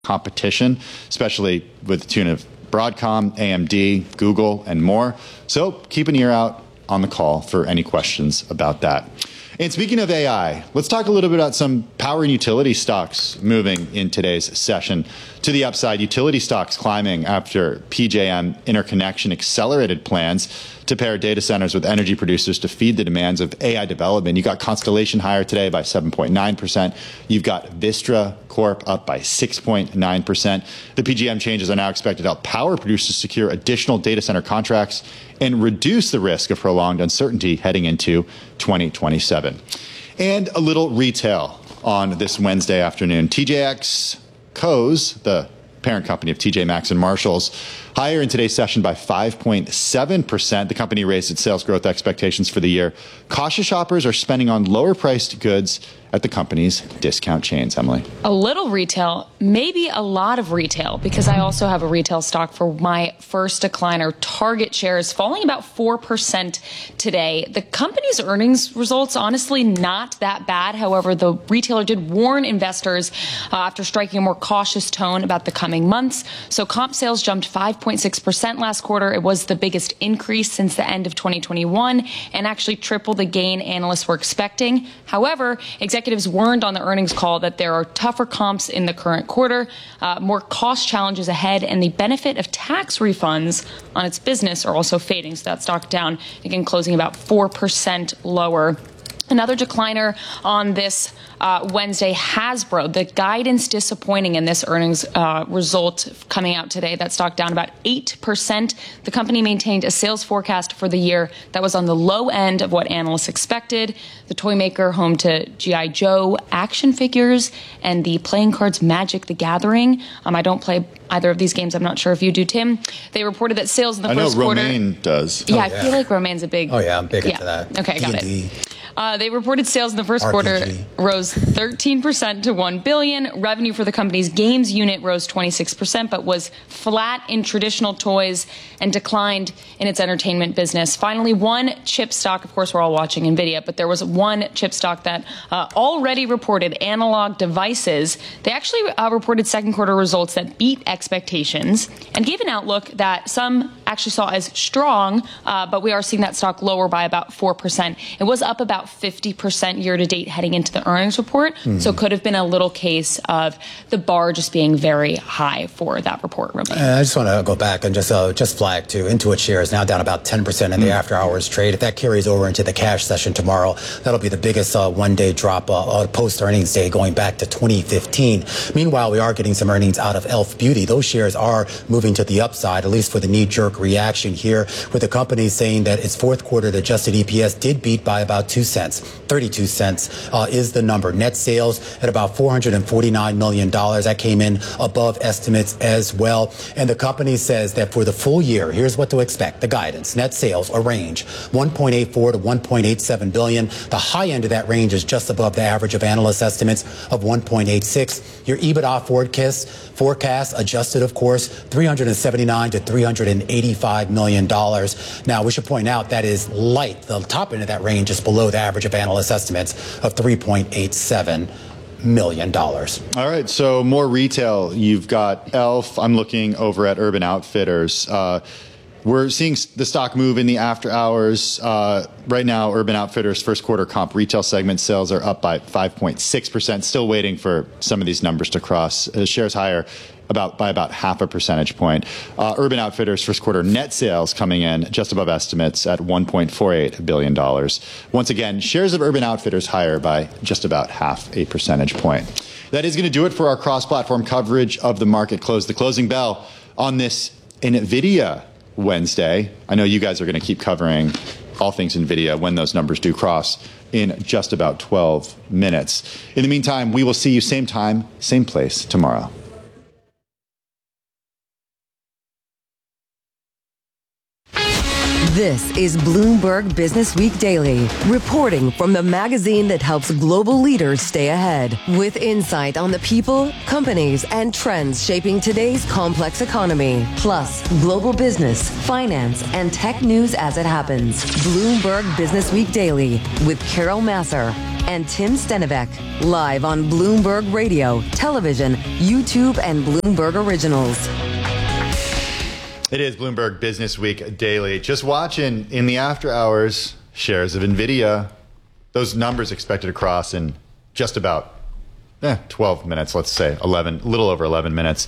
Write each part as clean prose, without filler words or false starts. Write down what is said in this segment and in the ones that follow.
competition, especially with the tune of Broadcom, AMD, Google, and more. So keep an ear out on the call for any questions about that. And speaking of AI, let's talk a little bit about some power and utility stocks moving in today's session. To the upside, utility stocks climbing after PJM Interconnection accelerated plans to pair data centers with energy producers to feed the demands of AI development. You got Constellation higher today by 7.9%. You've got Vistra Corp up by 6.9%. The PJM changes are now expected to help power producers secure additional data center contracts and reduce the risk of prolonged uncertainty heading into 2027. And a little retail on this Wednesday afternoon. TJX Co's, the parent company of TJ Maxx and Marshalls, higher in today's session by 5.7%. The company raised its sales growth expectations for the year. Cautious shoppers are spending on lower priced goods at the company's discount chains. Emily? A little retail, maybe a lot of retail, because I also have a retail stock for my first decliner. Target shares falling about 4% today. The company's earnings results, honestly, not that bad. However, the retailer did warn investors after striking a more cautious tone about the coming months. So comp sales jumped 5.6% last quarter. It was the biggest increase since the end of 2021 and actually triple the gain analysts were expecting. However, executives warned on the earnings call that there are tougher comps in the current quarter, more cost challenges ahead, and the benefit of tax refunds on its business are also fading. So that stock down, again, closing about 4% lower. Another decliner on this Wednesday, Hasbro. The guidance disappointing in this earnings result coming out today. That stock down about 8%. The company maintained a sales forecast for the year that was on the low end of what analysts expected. The toy maker, home to G.I. Joe action figures and the playing cards Magic the Gathering. I don't play either of these games. I'm not sure if you do, Tim. They reported that sales in the first quarter. I know Romaine does. Yeah, I feel like Romaine's a big... Oh, yeah, I'm big into that. Okay, got D&D. it. They reported sales in the first quarter rose 13% to $1 billion. Revenue for the company's games unit rose 26%, but was flat in traditional toys and declined in its entertainment business. Finally, one chip stock, of course, we're all watching NVIDIA, but there was one chip stock that already reported, Analog Devices. They actually reported second quarter results that beat expectations and gave an outlook that some actually saw as strong, but we are seeing that stock lower by about 4%. It was up about 50% year to date heading into the earnings report. So it could have been a little case of the bar just being very high for that report. I just want to go back and just flag too. Intuit shares now down about 10% in the after hours trade. If that carries over into the cash session tomorrow, that'll be the biggest one day drop post earnings day going back to 2015. Meanwhile, we are getting some earnings out of Elf Beauty. Those shares are moving to the upside, at least for the knee jerk reaction here, with the company saying that its fourth quarter adjusted EPS did beat by about 2 cents. 32 cents is the number. Net sales at about $449 million. That came in above estimates as well. And the company says that for the full year, here's what to expect. The guidance, net sales, a range, 1.84 to 1.87 billion. The high end of that range is just above the average of analyst estimates of 1.86. Your EBITDA forecast adjusted, of course, $379 to $385 million. Now, we should point out that is light. The top end of that range is below the average of analyst estimates of $3.87 million. All right, so more retail. You've got Elf. I'm looking over at Urban Outfitters. We're seeing the stock move in the after hours. Right now, Urban Outfitters' first quarter comp retail segment sales are up by 5.6%. Still waiting for some of these numbers to cross. Shares higher by about half a percentage point. Urban Outfitters' first quarter net sales coming in just above estimates at $1.48 billion. Once again, shares of Urban Outfitters higher by just about half a percentage point. That is going to do it for our cross-platform coverage of the market close. The closing bell on this NVIDIA Wednesday. I know you guys are going to keep covering all things NVIDIA when those numbers do cross in just about 12 minutes. In the meantime, we will see you same time, same place tomorrow. This is Bloomberg Business Week Daily, reporting from the magazine that helps global leaders stay ahead, with insight on the people, companies, and trends shaping today's complex economy, plus global business, finance, and tech news as it happens. Bloomberg Business Week Daily with Carol Massar and Tim Stenivek, live on Bloomberg Radio, television, YouTube, and Bloomberg Originals. It is Bloomberg Business Week Daily. Just watching in the after hours, shares of NVIDIA, those numbers expected to cross in just about 12 minutes, let's say 11, a little over 11 minutes.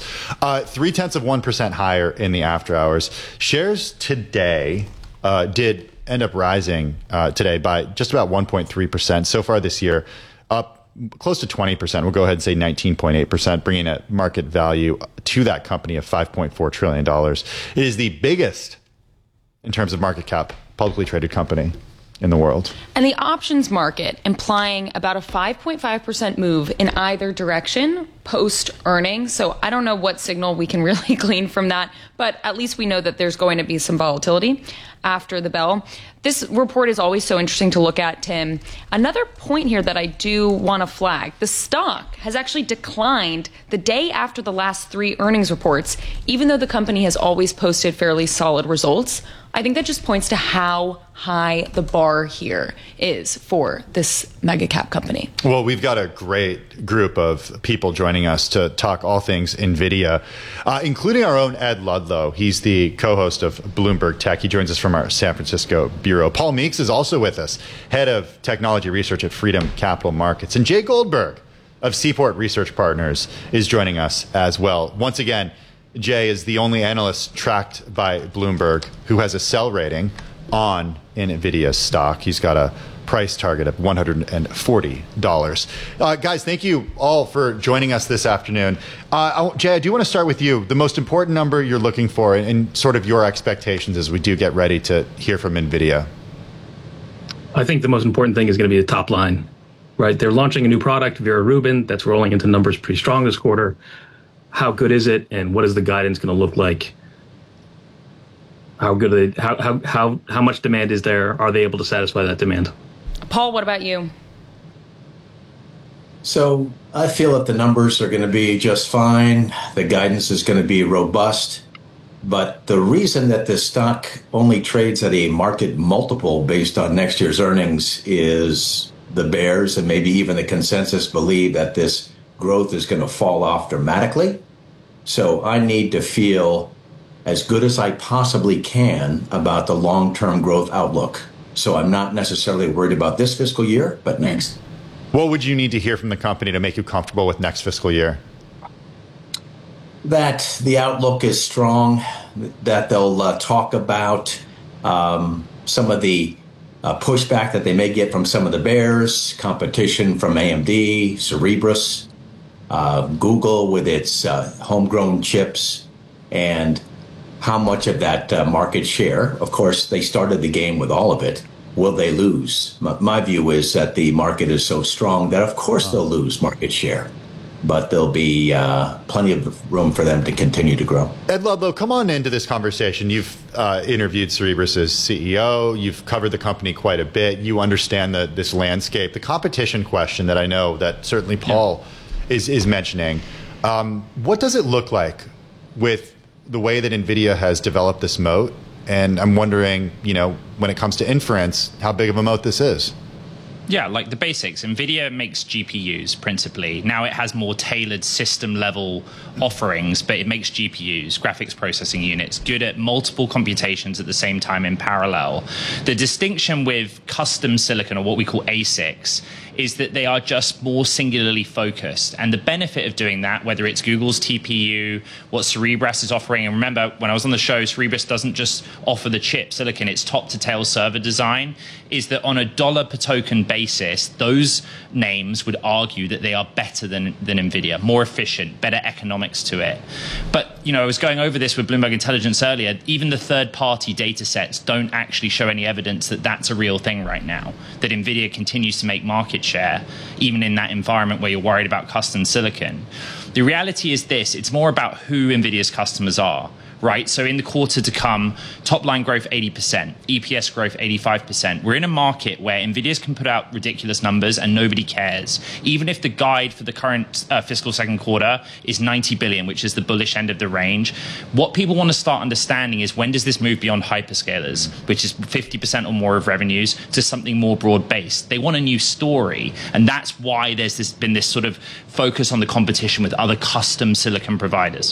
0.3% higher in the after hours. Shares today did end up rising today by just about 1.3%. So far this year, up close to 20%. We'll go ahead and say 19.8%, bringing a market value to that company of $5.4 trillion. It is the biggest, in terms of market cap, publicly traded company in the world. And the options market implying about a 5.5% move in either direction post earnings. So I don't know what signal we can really glean from that, but at least we know that there's going to be some volatility after the bell. This report is always so interesting to look at, Tim. Another point here that I do want to flag, the stock has actually declined the day after the last 3 earnings reports, even though the company has always posted fairly solid results. I think that just points to how high the bar here is for this mega cap company. Well, we've got a great group of people joining us to talk all things NVIDIA, including our own Ed Ludlow. He's the co-host of Bloomberg Tech. He joins us from our San Francisco bureau. Paul Meeks is also with us, head of technology research at Freedom Capital Markets. And Jay Goldberg of Seaport Research Partners is joining us as well. Once again, Jay is the only analyst tracked by Bloomberg who has a sell rating on NVIDIA stock. He's got a price target of $140. Guys, thank you all for joining us this afternoon. Jay, I do want to start with you. The most important number you're looking for and sort of your expectations as we do get ready to hear from NVIDIA. I think the most important thing is going to be the top line, right? They're launching a new product, Vera Rubin, that's rolling into numbers pretty strong this quarter. How good is it, and what is the guidance going to look like? How good are they? How much demand is there? Are they able to satisfy that demand? Paul, what about you? So I feel that the numbers are going to be just fine. The guidance is going to be robust. But the reason that this stock only trades at a market multiple based on next year's earnings is the bears and maybe even the consensus believe that this growth is going to fall off dramatically. So I need to feel as good as I possibly can about the long-term growth outlook. So I'm not necessarily worried about this fiscal year, but next. What would you need to hear from the company to make you comfortable with next fiscal year? That the outlook is strong, that they'll talk about some of the pushback that they may get from some of the bears, competition from AMD, Cerebras, Google with its homegrown chips, and how much of that market share, of course, they started the game with all of it, will they lose? My view is that the market is so strong that, of course, they'll lose market share, but there'll be plenty of room for them to continue to grow. Ed Ludlow, come on into this conversation. You've interviewed Cerebras' CEO. You've covered the company quite a bit. You understand this landscape. The competition question that I know that certainly Paul is mentioning. What does it look like with the way that NVIDIA has developed this moat? And I'm wondering, when it comes to inference, how big of a moat this is. Yeah, like the basics. NVIDIA makes GPUs principally. Now it has more tailored system level offerings, but it makes GPUs, graphics processing units, good at multiple computations at the same time in parallel. The distinction with custom silicon, or what we call ASICs, is that they are just more singularly focused. And the benefit of doing that, whether it's Google's TPU, what Cerebras is offering, and remember, when I was on the show, Cerebras doesn't just offer the chip silicon, it's top-to-tail server design, is that on a dollar per token basis, those names would argue that they are better than NVIDIA, more efficient, better economics to it. But, I was going over this with Bloomberg Intelligence earlier, even the third-party data sets don't actually show any evidence that that's a real thing right now, that NVIDIA continues to make market share, even in that environment where you're worried about custom silicon. The reality is this, it's more about who NVIDIA's customers are. right? So in the quarter to come, top line growth 80%, EPS growth 85%. We're in a market where NVIDIA can put out ridiculous numbers and nobody cares. Even if the guide for the current fiscal second quarter is 90 billion, which is the bullish end of the range, what people want to start understanding is when does this move beyond hyperscalers, which is 50% or more of revenues, to something more broad-based. They want a new story, and that's why there's been this sort of focus on the competition with other custom silicon providers.